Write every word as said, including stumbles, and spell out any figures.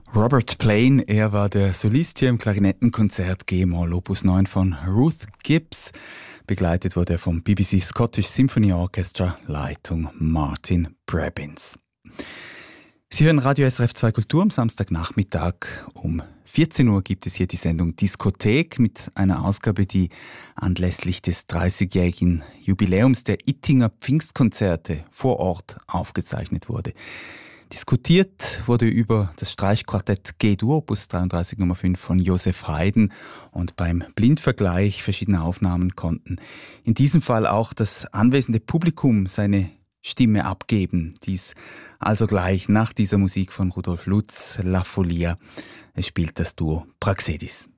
Robert Plain, er war der Solist hier im Klarinettenkonzert G-Moll Opus neun von Ruth Gibbs. Begleitet wurde er vom B B C Scottish Symphony Orchestra, Leitung Martin Brabbins. Sie hören Radio S R F zwei Kultur am Samstagnachmittag. Um vierzehn Uhr gibt es hier die Sendung Diskothek mit einer Ausgabe, die anlässlich des dreißigjährigen Jubiläums der Ittinger Pfingstkonzerte vor Ort aufgezeichnet wurde. Diskutiert wurde über das Streichquartett G-Dur, Opus dreiunddreißig Nummer fünf von Joseph Haydn, und beim Blindvergleich verschiedener Aufnahmen konnten in diesem Fall auch das anwesende Publikum seine Stimme abgeben. Dies also gleich nach dieser Musik von Rudolf Lutz, La Folia. Es spielt das Duo Praxedis.